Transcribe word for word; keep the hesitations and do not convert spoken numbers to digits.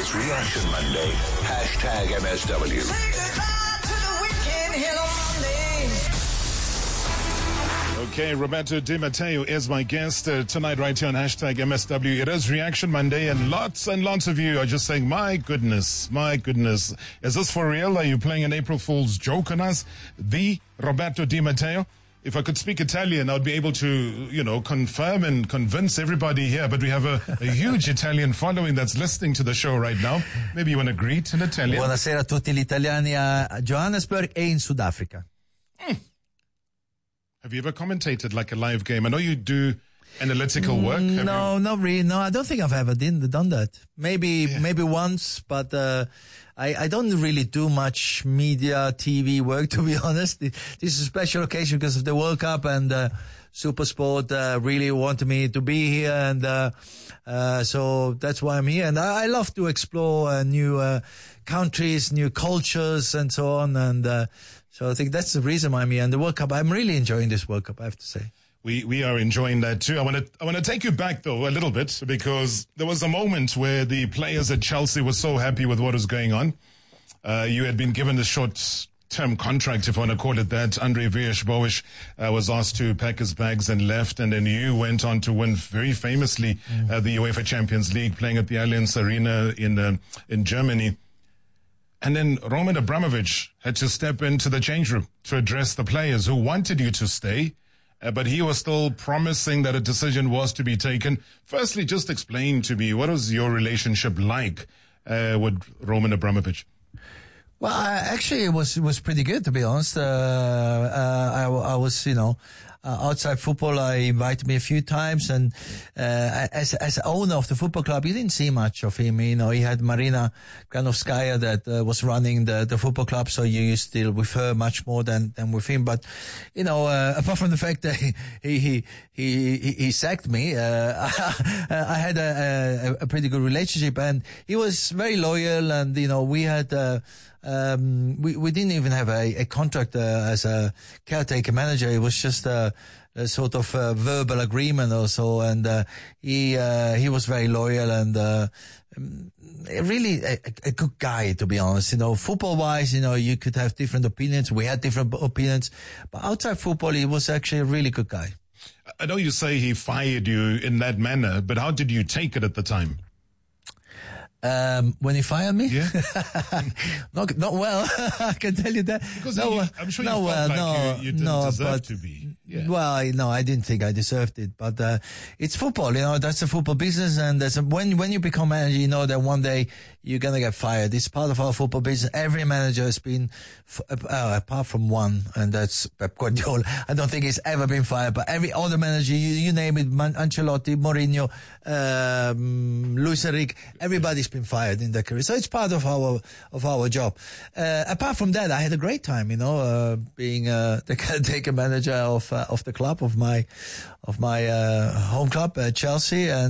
It's Reaction Monday. Hashtag M S W. Say goodbye to the weekend here on Monday. Okay, Roberto Di Matteo is my guest uh, tonight right here on Hashtag M S W. It is Reaction Monday, and lots and lots of you are just saying, my goodness, my goodness. Is this for real? Are you playing an April Fool's joke on us? The Roberto Di Matteo? If I could speak Italian, I would be able to, you know, confirm and convince everybody here. But we have a, a huge Italian following that's listening to the show right now. Maybe you want to greet in Italian? Buonasera a tutti gli italiani a Johannesburg e in Sudafrica. Mm. Have you ever commentated like a live game? I know you do analytical work. Have no, you? not really. No, I don't think I've ever did, done that. Maybe, Yeah. maybe once, but uh, I, I don't really do much media, T V work, to be honest. This is a special occasion because of the World Cup, and uh, Supersport uh, really wanted me to be here, and uh, uh, so that's why I'm here. And I, I love to explore uh, new uh, countries, new cultures, and so on. And uh, so I think that's the reason why I'm here. And the World Cup, I'm really enjoying this World Cup, I have to say. We we are enjoying that too. I want to I want to take you back though a little bit, because there was a moment where the players at Chelsea were so happy with what was going on. Uh, you had been given a short-term contract, if I want to call it that. Andre Villas-Boas uh, was asked to pack his bags and left, and then you went on to win very famously uh, the UEFA Champions League, playing at the Allianz Arena in uh, in Germany. And then Roman Abramovich had to step into the change room to address the players who wanted you to stay. Uh, but he was still promising that a decision was to be taken. Firstly, just explain to me, what was your relationship like uh, with Roman Abramovich? Well, I, actually, it was it was pretty good, to be honest. Uh, uh, I, I was, you know, uh, outside football. I invited me a few times, and uh, as as owner of the football club, you didn't see much of him. You know, he had Marina Granovskaya that uh, was running the the football club, so you used to deal with her much more than than with him. But you know, uh, apart from the fact that he he he he, he sacked me, uh, I had a, a a pretty good relationship, and he was very loyal, and you know, we had. Uh, Um, we, we didn't even have a, a contract uh, as a caretaker manager. It was just a, a sort of a verbal agreement or so, and uh, he uh, he was very loyal and uh, really a, a good guy, to be honest. You know, football-wise, you know, you could have different opinions. We had different opinions, but outside football, he was actually a really good guy. I know you say he fired you in that manner, but how did you take it at the time? Um, when he fired me? Yeah. not, not well, I can tell you that. Because no, you, I'm sure you no, felt well, like no, you, you didn't no, deserve but, to be. Yeah. Well, no, I didn't think I deserved it, but uh, it's football, you know, that's a football business, and there's a, when when you become manager, you know that one day you're gonna get fired. It's part of our football business. Every manager has been, uh, apart from one, and that's Pep Guardiola. I don't think he's ever been fired, but every other manager, you, you name it, Man- Ancelotti, Mourinho, um, Luis Enrique, everybody's been fired in their career. So it's part of our of our job. Uh, apart from that, I had a great time, you know, uh, being uh, the caretaker manager of uh, of the club of my of my uh, home club, uh, Chelsea, and